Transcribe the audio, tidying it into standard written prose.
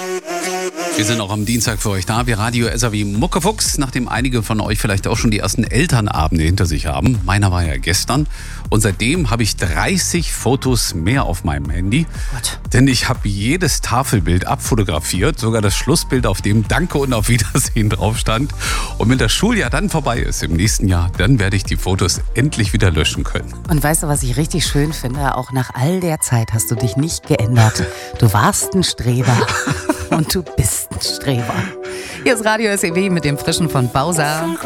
Wir sind auch am Dienstag für euch da. Wir Radio SAW Muckefuchs, nachdem einige von euch vielleicht auch schon die ersten Elternabende hinter sich haben. Meiner war ja gestern. Und seitdem habe ich 30 Fotos mehr auf meinem Handy. Gott. Denn ich habe jedes Tafelbild abfotografiert, sogar das Schlussbild, auf dem Danke und auf Wiedersehen drauf stand. Und wenn das Schuljahr dann vorbei ist, im nächsten Jahr, dann werde ich die Fotos endlich wieder löschen können. Und weißt du, was ich richtig schön finde? Auch nach all der Zeit hast du dich nicht geändert. Du warst ein Streber. Und du bist ein Streber. Hier ist Radio SAW mit dem Frischen von Bowser.